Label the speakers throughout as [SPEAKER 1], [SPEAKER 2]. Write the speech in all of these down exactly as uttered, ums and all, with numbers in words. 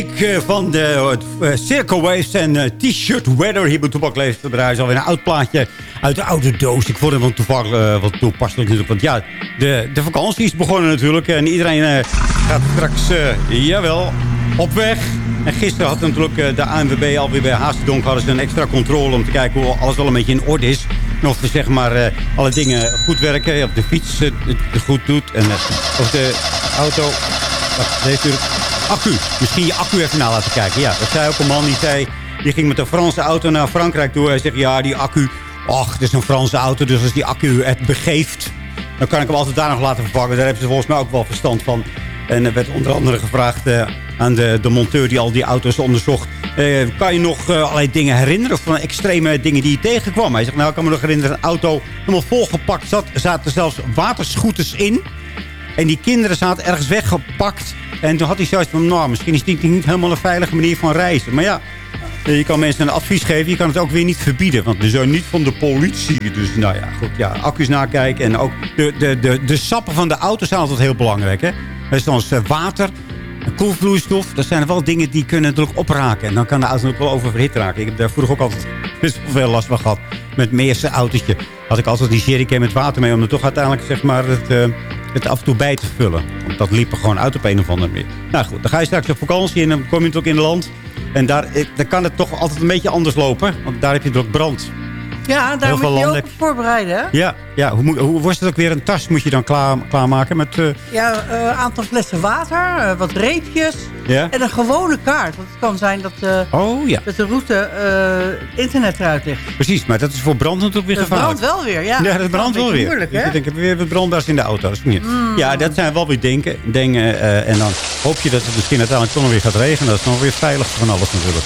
[SPEAKER 1] Van de uh, Circle Waves en uh, T-shirt Weather. Hier bij Toepak leeft. Hij is alweer een oud plaatje uit de oude doos. Ik vond het wel toevallig uh, wat toepasselijk natuurlijk. Want ja, de, de vakantie is begonnen natuurlijk. En iedereen uh, gaat straks, uh, jawel, op weg. En gisteren had natuurlijk uh, de A N W B alweer bij Haasterdonk hadden ze een extra controle om te kijken hoe alles wel een beetje in orde is. En of we zeg maar uh, alle dingen goed werken. Of de fiets uh, het goed doet. En uh, of de auto... Wacht, deze natuurlijk... Accu. Misschien je accu even na laten kijken. Ja, dat zei ook een man die zei... Die ging met een Franse auto naar Frankrijk toe. Hij zegt, ja, die accu... Och, het is een Franse auto. Dus als die accu het begeeft... dan kan ik hem altijd daar nog laten vervangen. Daar hebben ze volgens mij ook wel verstand van. En er werd onder andere gevraagd... Uh, aan de, de monteur die al die auto's onderzocht... Uh, kan je nog uh, allerlei dingen herinneren? Of van extreme dingen die je tegenkwam? Hij zegt, nou, ik kan me nog herinneren... een auto helemaal volgepakt zat. Er zaten zelfs waterscooters in... En die kinderen zaten ergens weggepakt. En toen had hij zoiets van, nou, misschien is dit niet helemaal een veilige manier van reizen. Maar ja, je kan mensen een advies geven. Je kan het ook weer niet verbieden. Want we zijn niet van de politie. Dus nou ja, goed. Ja, accu's nakijken. En ook de, de, de, de sappen van de auto zijn altijd heel belangrijk. Hè? Er is dan water, koelvloeistof. Dat zijn wel dingen die kunnen natuurlijk opraken. En dan kan de auto ook wel oververhit raken. Ik heb daar vroeger ook altijd best wel veel last van gehad. Met mijn eerste autootje had ik altijd die jerrycan met water mee. Om er toch uiteindelijk zeg maar het... Uh, het af en toe bij te vullen. Want dat liep er gewoon uit op een of andere manier. Nou goed, dan ga je straks op vakantie en dan kom je natuurlijk in het land. En daar, daar kan het toch altijd een beetje anders lopen. Want daar heb je ook brand.
[SPEAKER 2] Ja, daar moet je ook op voorbereiden. Hè?
[SPEAKER 1] Ja, ja hoe, hoe was het ook weer? Een tas moet je dan klaar, klaarmaken met... Uh...
[SPEAKER 2] Ja, een uh, aantal flessen water, uh, wat reepjes
[SPEAKER 1] ja?
[SPEAKER 2] en een gewone kaart. Want het kan zijn dat, uh,
[SPEAKER 1] oh, ja.
[SPEAKER 2] dat de route uh, internet eruit ligt.
[SPEAKER 1] Precies, maar dat is voor brand natuurlijk weer
[SPEAKER 2] dat
[SPEAKER 1] gevaarlijk.
[SPEAKER 2] Dat brandt wel weer, ja.
[SPEAKER 1] Ja, dat brandt wel weer.
[SPEAKER 2] Moeilijk, hè?
[SPEAKER 1] Ik denk, ik heb weer wat brandbaars in de auto. Dat is niet. Mm. Ja, dat zijn wel weer denken, dingen. Uh, en dan hoop je dat het misschien uiteindelijk toch nog weer gaat regenen. Dat is nog weer veilig van alles natuurlijk.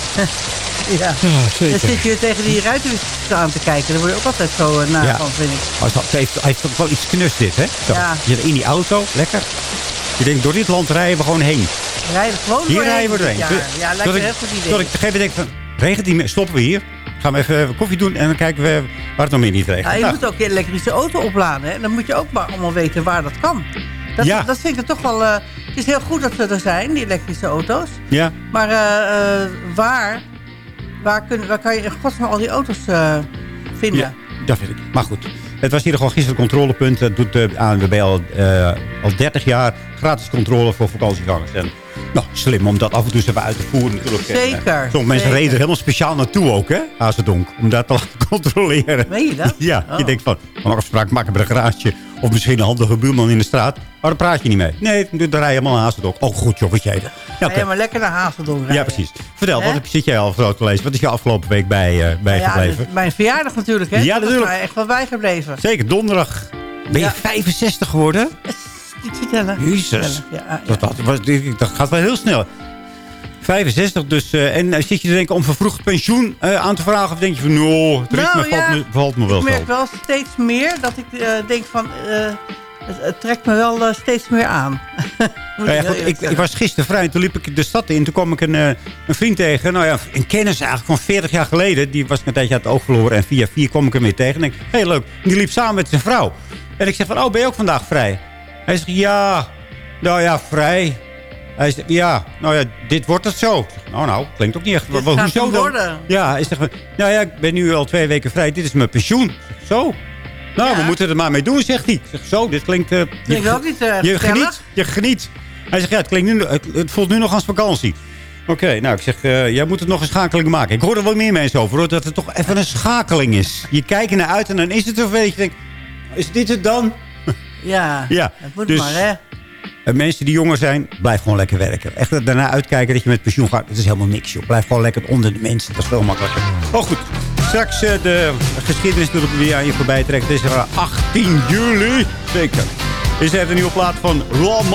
[SPEAKER 2] Ja, ja, zeker. Dan zit je tegen die ruiten aan te kijken. Dan word je ook altijd zo uh, na
[SPEAKER 1] ja.
[SPEAKER 2] van, vind ik.
[SPEAKER 1] Hij heeft, hij heeft toch wel iets knus dit, hè? Zo. Ja. Je zit in die auto, lekker. Je denkt, door dit land rijden we gewoon heen.
[SPEAKER 2] Rijden gewoon
[SPEAKER 1] Hier rijden we doorheen.
[SPEAKER 2] Ja, ja lijkt me heel goed idee.
[SPEAKER 1] Tot ik op een gegeven moment denk van, regent die, stoppen we hier. Gaan we even koffie doen en dan kijken we waar het nog meer niet regent.
[SPEAKER 2] Ja, je
[SPEAKER 1] nou.
[SPEAKER 2] moet ook je elektrische auto opladen. Hè? En dan moet je ook maar allemaal weten waar dat kan. Dat,
[SPEAKER 1] ja.
[SPEAKER 2] dat vind ik toch wel... Uh, het is heel goed dat ze er zijn, die elektrische auto's.
[SPEAKER 1] Ja.
[SPEAKER 2] Maar uh, uh, waar... Waar, kun, waar kan je in godsnaam al die auto's uh, vinden?
[SPEAKER 1] Ja, dat vind ik. Maar goed, het was hier gewoon gisteren controlepunt. Dat doet de A N W B al, uh, al dertig jaar. Gratis controle voor vakantiegangers. En nou, slim om dat af en toe even uit te voeren natuurlijk.
[SPEAKER 2] Zeker.
[SPEAKER 1] En, uh, sommige mensen reden er helemaal speciaal naartoe ook, hè? Hazendonk. Om dat te laten controleren.
[SPEAKER 2] Weet je dat?
[SPEAKER 1] Ja,
[SPEAKER 2] oh.
[SPEAKER 1] je denkt van, van afspraak maken bij een garage. Of misschien een handige buurman in de straat. Maar daar praat je niet mee. Nee, dan rij je helemaal naar Hazendonk. Oh, goed joh, wat jij dat.
[SPEAKER 2] Ja, okay. Maar lekker naar Hazendonk rijden.
[SPEAKER 1] Ja, precies. Vertel, wat zit jij al zo te lezen? Wat is je afgelopen week bij, uh, bijgebleven?
[SPEAKER 2] Ja, mijn verjaardag natuurlijk, hè?
[SPEAKER 1] Ja, natuurlijk.
[SPEAKER 2] Dat is mij echt wel bijgebleven.
[SPEAKER 1] Zeker, donderdag. Ben je ja. vijfenzestig geworden?
[SPEAKER 2] Niet vertellen.
[SPEAKER 1] Jezus.
[SPEAKER 2] Ja, ja.
[SPEAKER 1] Dat, dat, dat gaat wel heel snel. vijfenzestig dus. Uh, en uh, zit je te denken om vervroegd pensioen uh, aan te vragen? Of denk je van, no, het ritme nou, ja, valt, me, valt me wel zo?
[SPEAKER 2] Ik merk wel steeds meer dat ik uh, denk van... Uh, Het, het trekt me wel uh, steeds meer aan.
[SPEAKER 1] ja, ja, goed, ik, ik was gisteren vrij. Toen liep ik de stad in. Toen kwam ik een, uh, een vriend tegen. Nou ja, een kennis eigenlijk van veertig jaar geleden. Die was ik een tijdje uit het oog verloren. En via vier kwam ik hem weer tegen. En ik denk, heel leuk. En die liep samen met zijn vrouw. En ik zeg van, oh, ben je ook vandaag vrij? Hij zegt, ja. Nou ja, vrij. Hij zegt, ja. Nou ja, dit wordt het zo. Zeg, nou, nou, klinkt ook niet echt.
[SPEAKER 2] Dit
[SPEAKER 1] Wat,
[SPEAKER 2] gaat
[SPEAKER 1] hoezo dan?
[SPEAKER 2] Worden.
[SPEAKER 1] Ja, hij zegt, nou ja, ik ben nu al twee weken vrij. Dit is mijn pensioen. Zo. Nou, ja. we moeten er maar mee doen, zegt hij. Ik zeg, zo, dit klinkt... Uh,
[SPEAKER 2] je, je, ook niet, uh,
[SPEAKER 1] je geniet, je geniet. Hij zegt, ja, het, klinkt nu, het, het voelt nu nog als vakantie. Oké, okay, nou, ik zeg, uh, jij moet het nog een schakeling maken. Ik hoor er wel meer mensen over, hoor, dat het toch even een schakeling is. Je kijkt er naar uit en dan is het zover. Je denkt, is dit het dan?
[SPEAKER 2] Ja,
[SPEAKER 1] ja.
[SPEAKER 2] het moet
[SPEAKER 1] dus,
[SPEAKER 2] maar, hè.
[SPEAKER 1] Uh, mensen die jonger zijn, blijf gewoon lekker werken. Echt daarna uitkijken dat je met pensioen gaat. Het is helemaal niks, joh. Blijf gewoon lekker onder de mensen. Dat is veel makkelijker. Oh, goed. Straks uh, de geschiedenis natuurlijk weer aan je voorbij trekt. Het is er achttien juli. Zeker. Is er een nieuwe plaat van Lam